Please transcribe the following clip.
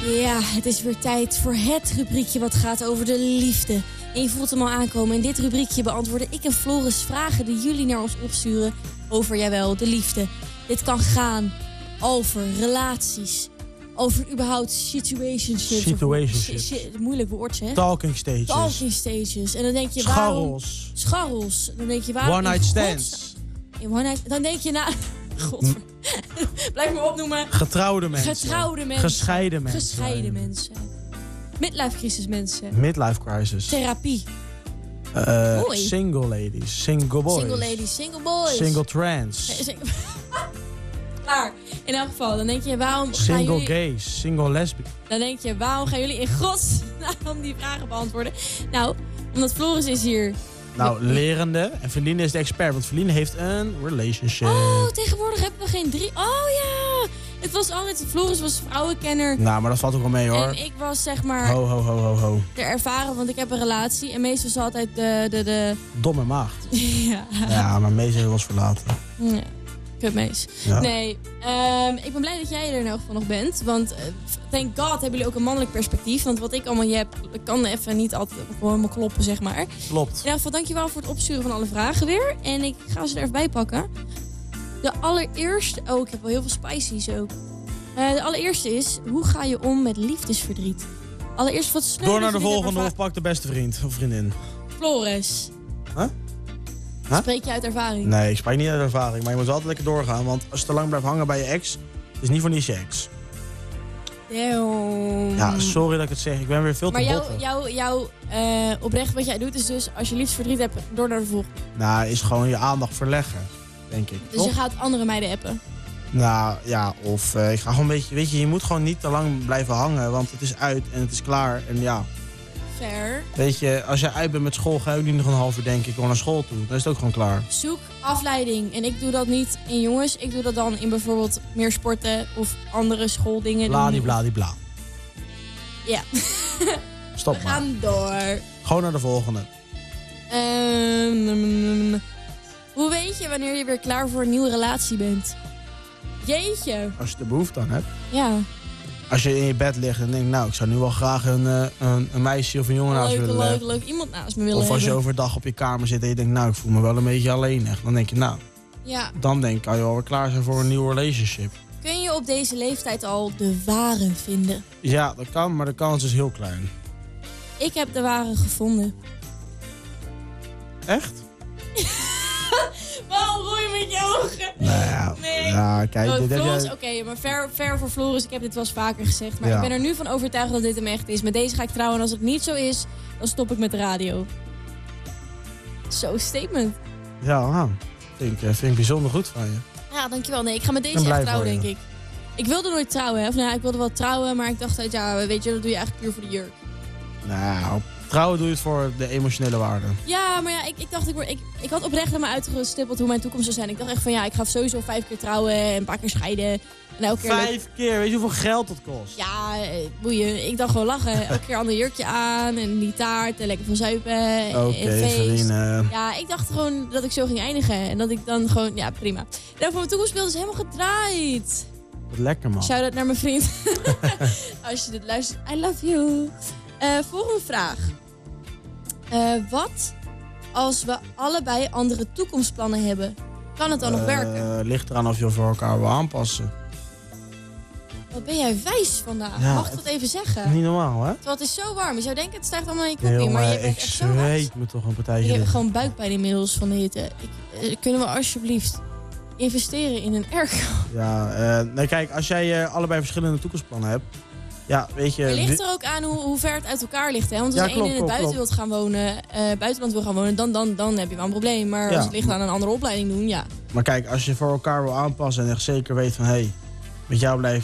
Ja, het is weer tijd voor het rubriekje wat gaat over de liefde. En je voelt hem al aankomen. In dit rubriekje beantwoorden ik en Floris vragen die jullie naar ons opsturen over, jawel, de liefde. Dit kan gaan over relaties, over überhaupt situationships. Moeilijk woord, zeg. Talking stages. En dan denk je, Scharrels. Dan denk je, waarom... One night stands. Dan denk je, God. Blijf me opnoemen. Getrouwde mensen. Gescheiden mensen. Midlife crisis mensen. Midlife crisis. Therapie. Single ladies. Single boys. Single ladies. Single boys. Single trans. Klaar. In elk geval, dan denk je, waarom single gaan jullie... gays. Single lesbians. Dan denk je, waarom gaan jullie in godsnaam die vragen beantwoorden? Nou, omdat Floris is hier... Nou, lerende. En Feline is de expert. Want Feline heeft een relationship. Oh, tegenwoordig hebben we geen 3... Oh ja! Het was altijd... Floris was vrouwenkenner. Nou, maar dat valt ook wel mee, hoor. En ik was, zeg maar... Ho. De ervaren, want ik heb een relatie. En meestal was altijd de... Domme maagd. Ja. Ja, maar Mees heeft ons verlaten. Ja. Kutmees. Ja. Nee, ik ben blij dat jij er in elk geval nog bent. Want thank God hebben jullie ook een mannelijk perspectief. Want wat ik allemaal heb, kan even niet altijd gewoon me kloppen, zeg maar. Klopt. In elk geval, dankjewel voor het opsturen van alle vragen weer. En ik ga ze er even bij pakken. De allereerste... Oh, ik heb wel heel veel spicy's ook. De allereerste is, hoe ga je om met liefdesverdriet? Allereerst wat snel... Door naar de volgende of pak de beste vriend of vriendin. Floris. Huh? Spreek je uit ervaring? Nee, ik spreek niet uit ervaring. Maar je moet wel altijd lekker doorgaan. Want als je te lang blijft hangen bij je ex, is niet voor niets je ex. Damn. Ja, sorry dat ik het zeg. Ik ben weer veel te botten. Maar jouw oprecht wat jij doet is dus, als je liefdesverdriet hebt, door naar de volgende. Nou, is gewoon je aandacht verleggen, denk ik. Dus je gaat andere meiden appen? Nou, ja, of ik ga gewoon een beetje... Weet je, je moet gewoon niet te lang blijven hangen. Want het is uit en het is klaar. En ja... Fair. Weet je, als jij uit bent met school, ga je ook niet nog een half uur denk ik gewoon naar school toe. Dan is het ook gewoon klaar. Zoek afleiding. En ik doe dat niet in jongens. Ik doe dat dan in bijvoorbeeld meer sporten of andere schooldingen. Bladibladibla. Ja. Stop We maar. gaan door. Gewoon naar de volgende. Hoe weet je wanneer je weer klaar voor een nieuwe relatie bent? Jeetje. Als je de behoefte aan hebt. Ja. Als je in je bed ligt en denkt, nou, ik zou nu wel graag een meisje of een jongen naast willen leggen. Leuk. Iemand naast me willen Of als je hebben. overdag op je kamer zit en je denkt, nou, ik voel me wel een beetje alleen. Echt. Dan denk je, nou, Ja. dan denk ik, kan je wel weer klaar zijn voor een nieuwe relationship. Kun je op deze leeftijd al de ware vinden? Ja, dat kan, maar de kans is heel klein. Ik heb de ware gevonden. Echt? Waarom roei je met je ogen? Nou ja, Nee. ja kijk. Dit heb Floris, jij... oké, maar ver voor Floris. Ik heb dit wel eens vaker gezegd. Maar Ja. ik ben er nu van overtuigd dat dit hem echt is. Met deze ga ik trouwen. En als het niet zo is, dan stop ik met de radio. Zo, statement. Ja, vind ik bijzonder goed van je. Ja, dankjewel. Nee, ik ga met ben deze blij echt trouwen, voor je. denk ik. Ik wilde nooit trouwen, hè. Of nou, ik wilde wel trouwen, maar ik dacht, ja, weet je, dat doe je eigenlijk puur voor de jurk. Nou, trouwen doe je het voor de emotionele waarde. Ja, maar ja, ik dacht, ik had oprecht naar me uitgestippeld hoe mijn toekomst zou zijn. Ik dacht echt van, ja, ik ga sowieso 5 keer trouwen en een paar keer scheiden. En elke keer 5 keer, weet je hoeveel geld dat kost? Ja, boeien. Ik dacht gewoon lachen. Elke keer een ander jurkje aan en die taart en lekker van zuipen. Oké, en feest. Feline. Ja, ik dacht gewoon dat ik zo ging eindigen. En dat ik dan gewoon, ja, prima. En voor mijn toekomstbeeld is helemaal gedraaid. Wat lekker, man. Shout-out naar mijn vriend. Als je dit luistert, I love you. Volgende vraag. Wat als we allebei andere toekomstplannen hebben? Kan het dan nog werken? Ligt eraan of je voor elkaar wil aanpassen. Wat ben jij wijs vandaag? Ja, Mag ik dat even zeggen? Niet normaal, hè? Terwijl het is zo warm. Je zou denken, het stijgt allemaal in je kopje. Heel, Maar je maar bent ik echt zo wijs. zweet me toch een partijtje. Ik heb liggen. gewoon buikpijn inmiddels van de hitte. Kunnen we alsjeblieft investeren in een airco? Ja, nee, kijk, als jij allebei verschillende toekomstplannen hebt. Ja, weet je... Het ligt er ook aan hoe ver het uit elkaar ligt. Hè? Want als Ja, de een in het klopt. buitenland gaan wonen, buitenland wil gaan wonen, dan heb je wel een probleem. Maar Ja. als het ligt aan een andere opleiding doen, ja. Maar kijk, als je voor elkaar wil aanpassen en echt zeker weet van... hé, met jou blijf